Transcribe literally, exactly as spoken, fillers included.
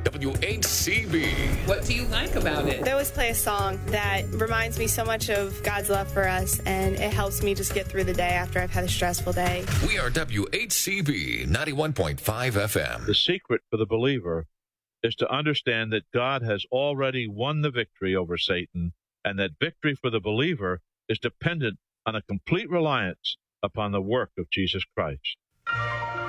W H C B. What do you like about it? They always play a song that reminds me so much of God's love for us, and it helps me just get through the day after I've had a stressful day. We are W H C B ninety-one point five F M. The secret for the believer is to understand that God has already won the victory over Satan, and that victory for the believer is dependent on a complete reliance upon the work of Jesus Christ.